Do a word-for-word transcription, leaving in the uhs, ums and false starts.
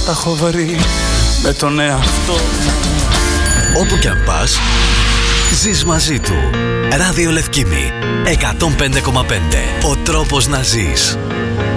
τα έχω βρει με τον εαυτό. Όπου κι αν πας, ζεις μαζί του. Ράδιο Λευκήμη εκατόν πέντε κόμμα πέντε. Ο τρόπος να ζεις.